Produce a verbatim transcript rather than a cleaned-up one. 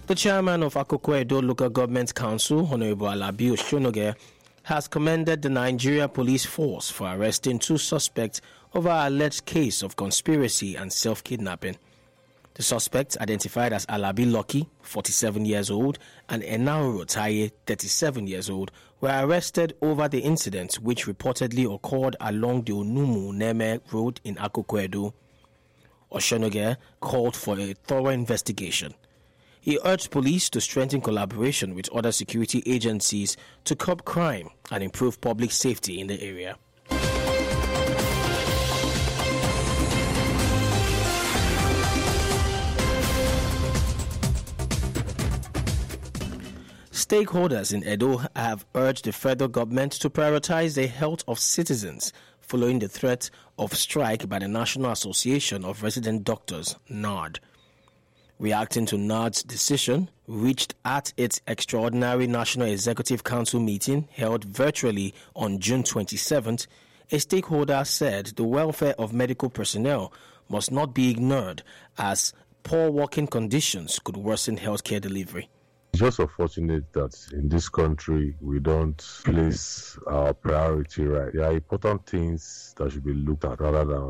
The chairman of Akoko Edo Local Government Council, Honorable Alabi Oshonoge, has commended the Nigeria Police Force for arresting two suspects over an alleged case of conspiracy and self-kidnapping. The suspects, identified as Alabi Lucky, forty-seven years old, and Enauro Taye, thirty-seven years old, were arrested over the incident which reportedly occurred along the Onumu Neme Road in Akoko Edo. Oshonoge called for a thorough investigation. He urged police to strengthen collaboration with other security agencies to curb crime and improve public safety in the area. Stakeholders in Edo have urged the federal government to prioritize the health of citizens following the threat of strike by the National Association of Resident Doctors, N A R D. Reacting to N A R D's decision, reached at its extraordinary National Executive Council meeting held virtually on June twenty-seventh, a stakeholder said the welfare of medical personnel must not be ignored as poor working conditions could worsen healthcare delivery. It's just unfortunate that in this country we don't place our priority right. There are important things that should be looked at rather than